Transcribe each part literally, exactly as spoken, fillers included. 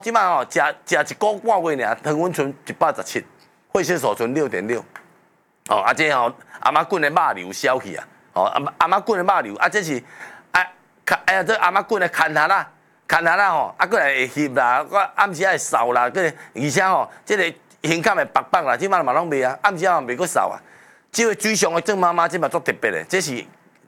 即摆吼，食食一个半月尔，糖分剩一百十七，血色素剩六点六。哦，啊，这吼阿妈滚的肉瘤消去啊！哦，阿阿妈滚的肉瘤，啊，这是啊，哎呀，这阿妈滚的牵下啦，牵下啦吼，啊，过来会翕啦，我暗时会瘦啦，个而且吼，这个胸坎会白白啦，即摆嘛拢袂啊，暗时嘛袂阁瘦啊。这个水上的郑妈妈，这嘛足特别的，这是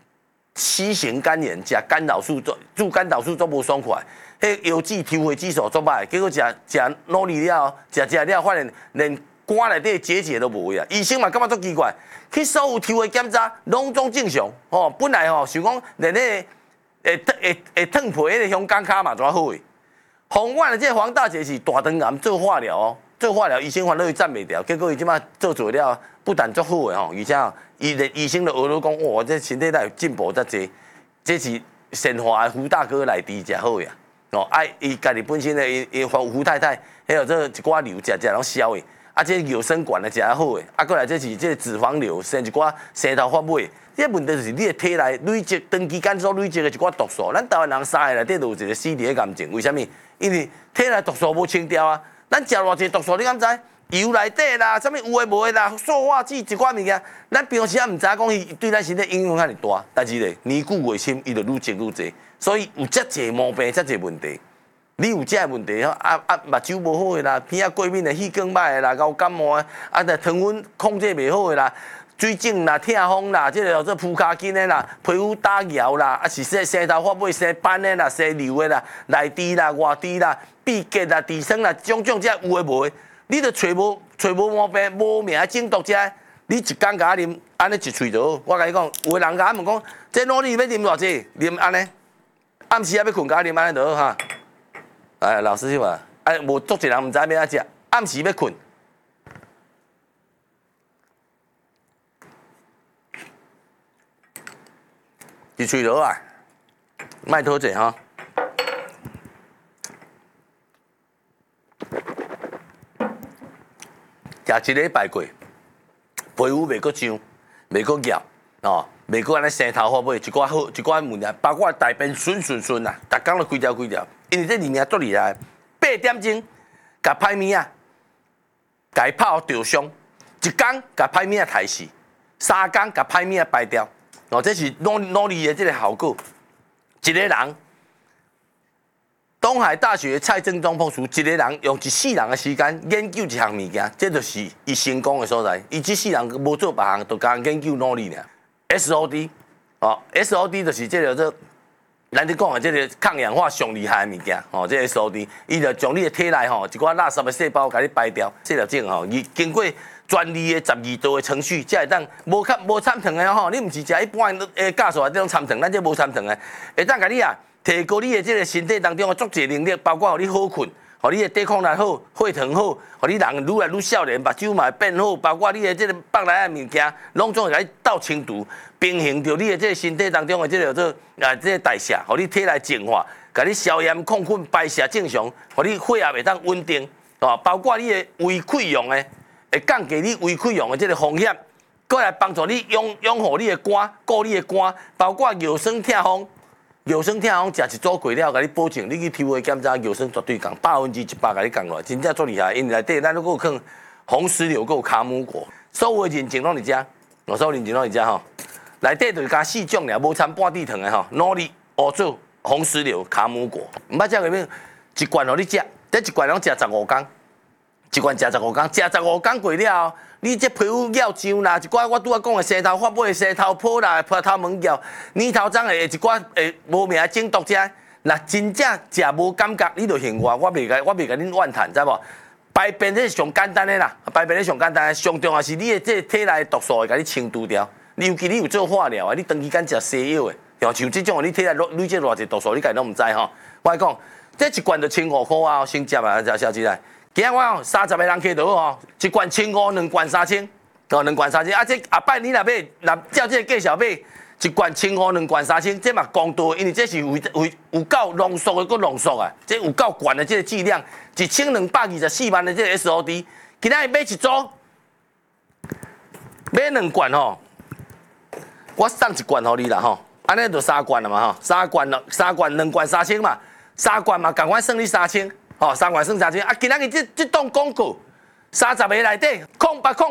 C 型肝炎，食干扰素做做干扰素做无爽快，迄腰子抽血指数做歹，结果食食努力了，食食了，发现连肝内底结节都无啊！医生嘛感觉足奇怪，去所有抽血检查拢总正常，吼、哦，本来吼、哦、想讲连迄会会会烫皮迄个香港卡嘛，怎好诶？红万的这黄大姐是大肠癌做化疗哦，做化疗医生烦恼伊站袂掉，结果伊即摆做做了，不但足好诶吼，而且吼伊的医生就学了讲，哇，这身体内进步遮济，这是神华的胡大哥来滴食好呀。哦，啊，伊家己本身的伊伊胡太太，还有这一寡瘤食食拢消诶。 啊，这有生管的食得好诶，啊，过来这是这脂肪瘤，生一寡生头发尾。这问题就是你的体内累积长期间所累积的一寡毒素，咱台湾人三个内底都有一个死伫癌症，为什么？因为体内毒素无清掉啊。咱食偌济毒素，你敢知？油内底啦，啥物有诶无诶啦，塑化剂一寡物件，咱平时也毋知讲伊对咱身体影响遐尼大。但是咧，年久月深，伊就愈积愈济，所以有遮济毛病，遮济问题。 你有这问题，啊啊，目睭无好诶啦，鼻啊过敏诶，气管歹诶啦，高感冒啊，啊，但糖分控制袂好诶啦，水肿啦、痛风啦，即个叫做扑卡筋诶啦，皮肤打摇啦，啊是生生头发尾生斑诶啦、生瘤诶啦、内痔啦、外痔啦、闭结啦、痔疮啦，种种遮有诶无诶，你著找无找无毛病，无名中毒者，你一工甲我啉，安尼一喙就好。我甲你讲，有诶人甲我问讲，这努力要啉偌济？啉安尼，暗时啊要困甲我啉安尼就好哈。 哎，老师就话，哎，无足一人毋知要安怎食，暗时要困，一喙落啊，莫讨济哈。食一礼拜过，皮肤袂阁痒，袂阁痒，哦，袂阁安尼生头发尾，一寡好，一寡物件，包括大便顺顺顺啊，逐工都规条规条。 因为这里面足厉害，八点钟甲歹物啊，甲伊泡着伤，一工甲歹物啊杀死，三工甲歹物啊排掉。哦，这是努努力的这个效果。一个人，东海大学蔡正中博士，一个人用一世人的时间研究一项物件，这就是伊成功的所在。伊一世人无做别项，就讲研究努力尔。S O D， 哦 ，S O D 就是这个做。 咱咧讲的这个抗氧化上厉害的物件，吼，这个 S O D， 伊就将你的体内吼一寡垃圾的细胞，甲你排掉。这条症吼，伊经过专利的十二道的程序，才会当无较无掺糖的吼，你毋是食一般诶酵素啊，这种掺糖，咱这无掺糖的，会当甲你啊提高你的这个身体当中的足济能力，包括互你好困，互你的抵抗力好，血糖好，互你人愈来愈少年，目睭嘛会变好，包括你的这个腹内的物件，拢总会甲你斗清除。 平衡着你的这个身体当中的这个做啊，这个代谢，互你体内净化，甲你消炎控菌排泄正常，互你血压会当稳定，哦，包括你的胃溃疡的，会降低你胃溃疡的这个风险，过来帮助你养养护你的肝，顾你的肝，包括腰酸痛风，腰酸痛风食一组过了，甲你保证你去抽血检查，腰酸绝对降，百分之一百甲你降落来，真正足厉害，因为内底咱如果有放红石榴，还有卡姆果，所有的认证拢伫遮，我所有认证拢伫遮吼。 内底就是加四种尔，无掺半滴糖的吼，努力乌棗、红石榴、卡姆果，毋捌食过咩？一罐互你食，这一罐拢食十五天，一罐食十五天，食十五天过了后，你这皮肤要痒啦，一寡我拄仔讲的生头发尾、生头泡啦、泡头毛胶、年头脏的一寡诶无名的中毒者，若真正食无感觉，你就嫌我，我袂甲我袂甲恁怨叹，知无？排便这是上简单的啦，排便这上简单的，上重要是你的这体内的毒素会甲你清除掉。 尤其你有做化疗啊，你长期间食西药的，像像这种你体内累积偌济毒素，你家己拢毋知吼。我讲，这一罐就千五块啊，先接啊，小小姐来。今日我讲三十个人客就好吼，一罐千五，两罐三千，哦，两罐三千。啊，这后摆你若买，若照这个价钱买，一罐千五，两罐三千，这嘛公道，因为这是有有有够浓缩的，搁浓缩啊，这有够悬的这个剂量，一千两百二十四万的这个 S O D， 今仔日买一组，买两罐吼。 我送一罐互你啦吼，安尼就三罐了嘛吼，三罐了，三罐两罐三千嘛，三罐嘛，赶快算你三千， 吼、三万算三千啊！今仔日这这档广告三十个内底空八空